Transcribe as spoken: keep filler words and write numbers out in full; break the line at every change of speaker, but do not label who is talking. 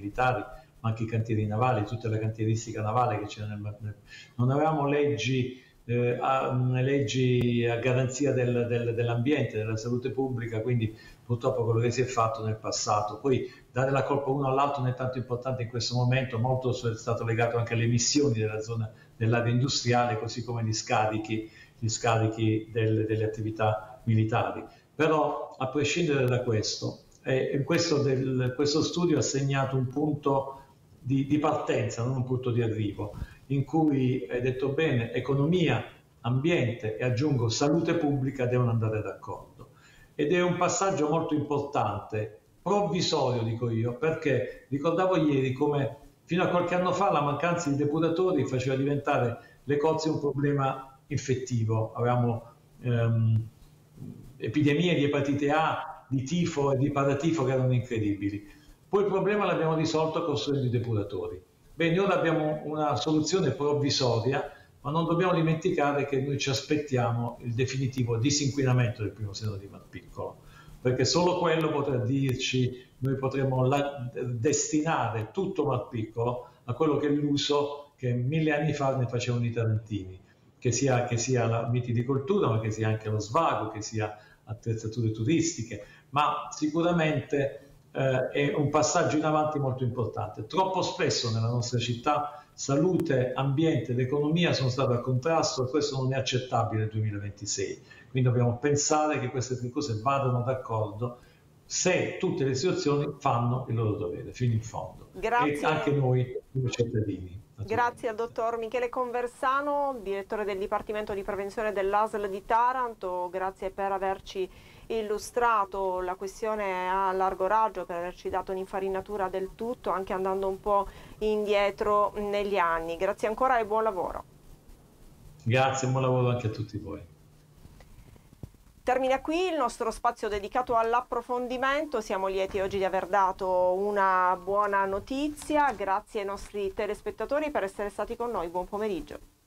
militari, ma anche i cantieri navali, tutta la cantieristica navale che c'è nel, nel non avevamo leggi, eh, a, leggi a garanzia del, del, dell'ambiente, della salute pubblica, quindi purtroppo quello che si è fatto nel passato. Poi dare la colpa uno all'altro non è tanto importante in questo momento, molto è stato legato anche alle emissioni della zona dell'area industriale, così come gli scarichi, gli scarichi del, delle attività militari. Però a prescindere da questo, eh, questo, del, questo studio ha segnato un punto di, di partenza, non un punto di arrivo, in cui, hai detto bene, economia, ambiente e aggiungo salute pubblica devono andare d'accordo. Ed è un passaggio molto importante, provvisorio dico io, perché ricordavo ieri come fino a qualche anno fa la mancanza di depuratori faceva diventare le cozze un problema infettivo. Avevamo ehm, epidemie di epatite A, di tifo e di paratifo che erano incredibili. Poi il problema l'abbiamo risolto costruendo i depuratori. Bene, ora abbiamo una soluzione provvisoria, ma non dobbiamo dimenticare che noi ci aspettiamo il definitivo disinquinamento del primo seno di Mar Piccolo, perché solo quello potrà dirci, noi potremo la, destinare tutto Mar Piccolo a quello che è l'uso che mille anni fa ne facevano i tarantini, che sia, che sia la mitilicoltura, ma che sia anche lo svago, che sia attrezzature turistiche, ma sicuramente eh, è un passaggio in avanti molto importante. Troppo spesso nella nostra città salute, ambiente ed economia sono state a contrasto e questo non è accettabile nel duemilaventisei. Quindi dobbiamo pensare che queste tre cose vadano d'accordo se tutte le istituzioni fanno il loro dovere fino in fondo.
Grazie.
E anche noi come cittadini.
Grazie al dottor Michele Conversano, direttore del Dipartimento di Prevenzione dell'A S L di Taranto. Grazie per averci illustrato la questione a largo raggio, per averci dato un'infarinatura del tutto, anche andando un po' indietro negli anni. Grazie ancora e buon lavoro.
Grazie, buon lavoro anche a tutti voi.
Termina qui il nostro spazio dedicato all'approfondimento. Siamo lieti oggi di aver dato una buona notizia. Grazie ai nostri telespettatori per essere stati con noi. Buon pomeriggio.